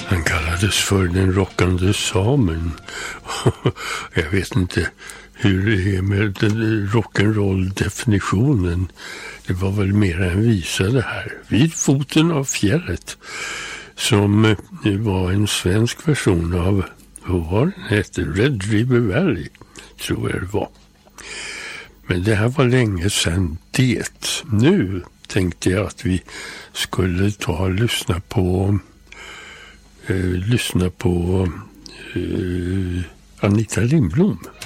Han kallades för den rockande samen. Jag vet inte hur det är med den rock'n'roll-definitionen. Det var väl mer en visa det här. Vid foten av fjället. Som var en svensk version av, vad var den hette? Red River Valley, tror jag det var. Men det här var länge sedan det. Nu tänkte jag att vi skulle ta och lyssna på Anita Lindblom.